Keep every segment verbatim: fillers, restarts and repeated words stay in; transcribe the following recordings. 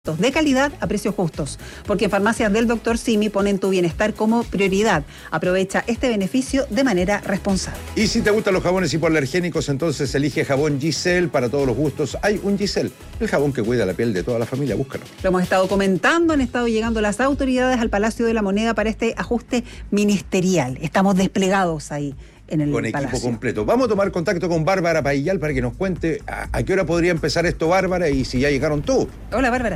de calidad a precios justos, porque en Farmacias del doctor Simi ponen tu bienestar como prioridad. Aprovecha este beneficio de manera responsable. Y si te gustan los jabones hipoalergénicos, entonces elige jabón Giselle para todos los gustos. Hay un Giselle, el jabón que cuida la piel de toda la familia, búscalo. Lo hemos estado comentando, han estado llegando las autoridades al Palacio de la Moneda para este ajuste ministerial. Estamos desplegados ahí en el con Palacio. Equipo completo. Vamos a tomar contacto con Bárbara Paillal para que nos cuente a, a qué hora podría empezar esto, Bárbara, y si ya llegaron todos. Hola, Bárbara.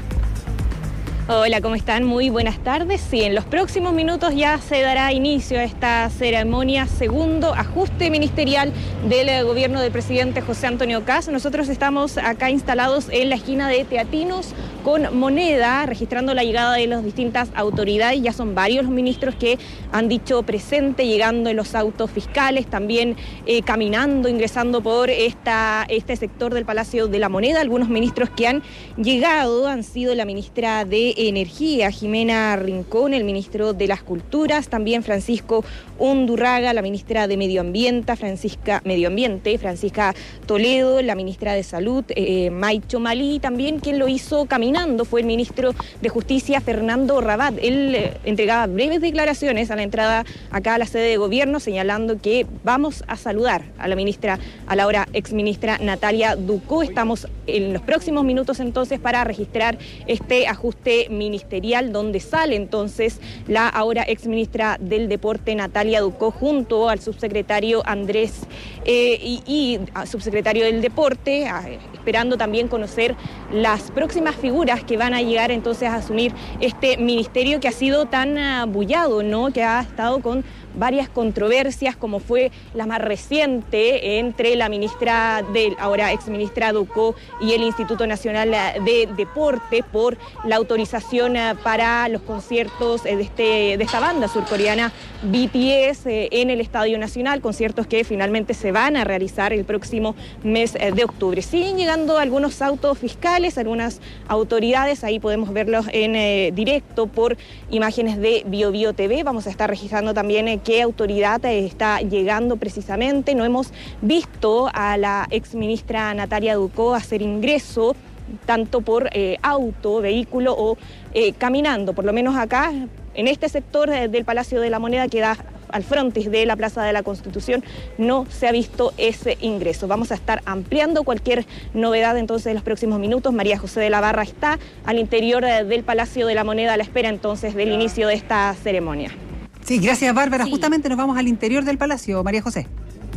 Hola, ¿cómo están? Muy buenas tardes. Sí, en los próximos minutos ya se dará inicio a esta ceremonia, segundo ajuste ministerial del gobierno del presidente José Antonio Kast. Nosotros estamos acá instalados en la esquina de Teatinos con Moneda, registrando la llegada de las distintas autoridades. Ya son varios los ministros que han dicho presente, llegando en los autos fiscales, también eh, caminando, ingresando por esta, este sector del Palacio de la Moneda. Algunos ministros que han llegado han sido la ministra de Energía, Jimena Rincón, el ministro de las Culturas, también Francisco Undurraga, la ministra de Medio Ambiente, Francisca, Medio Ambiente, Francisca Toledo, la ministra de Salud, eh, Maicho Malí, también quien lo hizo caminando fue el ministro de Justicia, Fernando Rabat. Él eh, entregaba breves declaraciones a la entrada acá a la sede de gobierno, señalando que vamos a saludar a la ministra, a la ahora exministra Natalia Ducó. Estamos en los próximos minutos entonces para registrar este ajuste ministerial, donde sale entonces la ahora exministra del Deporte Natalia Ducó junto al subsecretario Andrés eh, y, y al subsecretario del Deporte, a, esperando también conocer las próximas figuras que van a llegar entonces a asumir este ministerio que ha sido tan uh, bullado, ¿no? Que ha estado con varias controversias, como fue la más reciente entre la ministra del ahora exministra Ducó y el Instituto Nacional de Deporte por la autorización para los conciertos de, este, de esta banda surcoreana B T S en el Estadio Nacional, conciertos que finalmente se van a realizar el próximo mes de octubre. Siguen llegando algunos autos fiscales, algunas autoridades, ahí podemos verlos en eh, directo por imágenes de Bio Bio T V. Vamos a estar registrando también eh, qué autoridad está llegando precisamente. No hemos visto a la exministra Natalia Ducó hacer ingreso tanto por eh, auto, vehículo o eh, caminando, por lo menos acá en este sector eh, del Palacio de la Moneda que da al frontis de la Plaza de la Constitución, no se ha visto ese ingreso. Vamos a estar ampliando cualquier novedad entonces en los próximos minutos. María José de la Barra está al interior eh, del Palacio de la Moneda a la espera entonces del inicio de esta ceremonia. Sí, gracias, Bárbara. Sí. Justamente nos vamos al interior del Palacio, María José.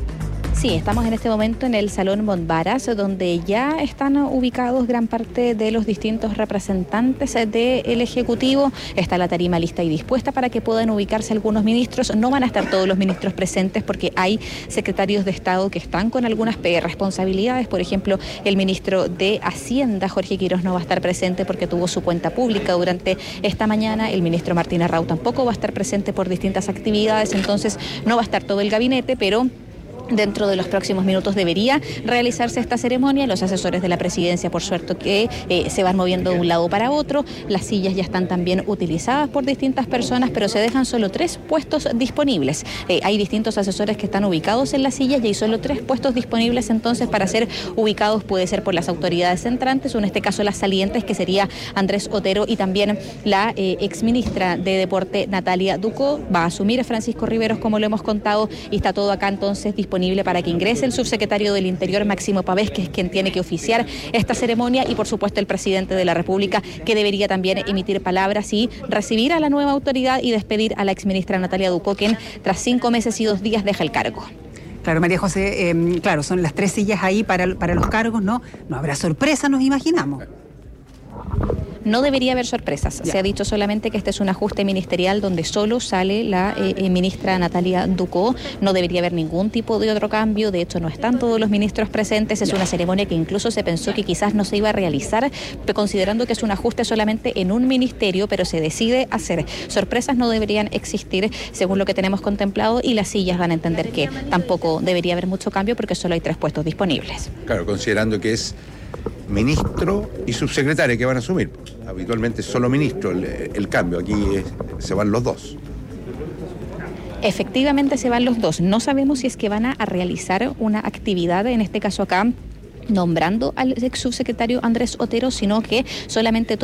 Sí, estamos en este momento en el Salón Montbaras, donde ya están ubicados gran parte de los distintos representantes del Ejecutivo. Está la tarima lista y dispuesta para que puedan ubicarse algunos ministros. No van a estar todos los ministros presentes porque hay secretarios de Estado que están con algunas responsabilidades. Por ejemplo, el ministro de Hacienda, Jorge Quirós, no va a estar presente porque tuvo su cuenta pública durante esta mañana. El ministro Martín Arrau tampoco va a estar presente por distintas actividades, entonces no va a estar todo el gabinete, pero dentro de los próximos minutos debería realizarse esta ceremonia. Los asesores de la presidencia, por suerte, que eh, se van moviendo de un lado para otro. Las sillas ya están también utilizadas por distintas personas, pero se dejan solo tres puestos disponibles. Eh, hay distintos asesores que están ubicados en las sillas y hay solo tres puestos disponibles entonces para ser ubicados. Puede ser por las autoridades entrantes o en este caso las salientes, que sería Andrés Otero y también la eh, exministra de Deporte Natalia Ducó. Va a asumir a Francisco Riveros, como lo hemos contado, y está todo acá entonces disponible para que ingrese el subsecretario del Interior, Máximo Pavés, que es quien tiene que oficiar esta ceremonia, y por supuesto el presidente de la República, que debería también emitir palabras y recibir a la nueva autoridad y despedir a la exministra Natalia Ducó, quien tras cinco meses y dos días deja el cargo. Claro, María José, eh, claro, son las tres sillas ahí para, para los cargos, ¿no? No habrá sorpresa, nos imaginamos. No debería haber sorpresas. Ya. Se ha dicho solamente que este es un ajuste ministerial donde solo sale la eh, ministra Natalia Ducó. No debería haber ningún tipo de otro cambio. De hecho, no están todos los ministros presentes. Es ya. Una ceremonia que incluso se pensó que quizás no se iba a realizar, considerando que es un ajuste solamente en un ministerio, pero se decide hacer. Sorpresas no deberían existir, según lo que tenemos contemplado, y las sillas van a entender que tampoco debería haber mucho cambio porque solo hay tres puestos disponibles. Claro, considerando que es ministro y subsecretaria que van a asumir. Habitualmente es solo ministro el, el cambio, aquí es, se van los dos. Efectivamente se van los dos. No sabemos si es que van a realizar una actividad, en este caso acá, nombrando al ex subsecretario Andrés Otero, sino que solamente